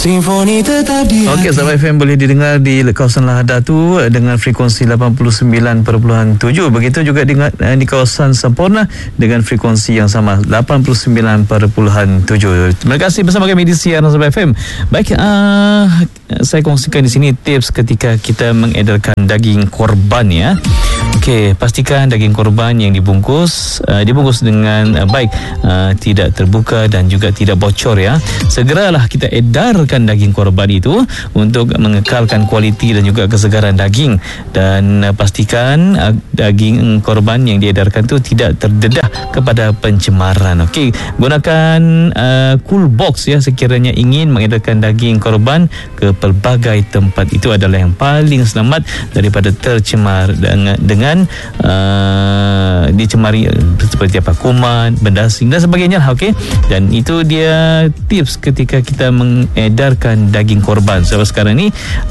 Simfoni tetap di Okey, Sahabat FM boleh didengar di kawasan Lahada tu dengan frekuensi 89.7. Begitu juga di kawasan Semporna dengan frekuensi yang sama 89.7. Terima kasih bersama kami di siaran Sahabat FM. Baik, saya kongsikan di sini tips ketika kita mengedarkan daging korban ya. Okey, pastikan daging korban yang dibungkus dengan baik, tidak terbuka dan juga tidak bocor ya. Segeralah kita edarkan daging korban itu untuk mengekalkan kualiti dan juga kesegaran daging, dan pastikan daging korban yang diedarkan itu tidak terdedah kepada pencemaran. Okey, gunakan cool box ya sekiranya ingin mengedarkan daging korban ke pelbagai tempat. Itu adalah yang paling selamat daripada tercemar dengan dicemari seperti apa, kuman, benda asing dan sebagainya. Okey, dan itu dia tips ketika kita mengedarkan daging korban. Sebab sekarang ni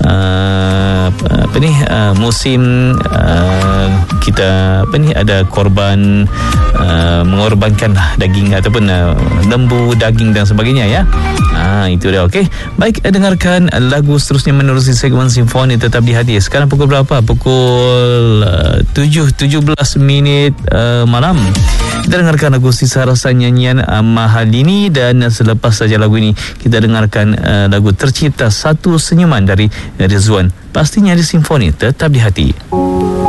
musim kita ada korban mengorbankan daging ataupun lembu, daging dan sebagainya ya. Itu dia. Okey, baik, dengarkan lagu seterusnya menerusi segmen Simfoni Tetap di Hati. Sekarang pukul berapa? Pukul 7:17 malam. Kita dengarkan lagu Sisa Rasa nyanyian Mahalini, dan selepas saja lagu ini kita dengarkan lagu Tercipta Satu Senyuman dari Rizwan. Pastinya di Simfoni Tetap di Hati.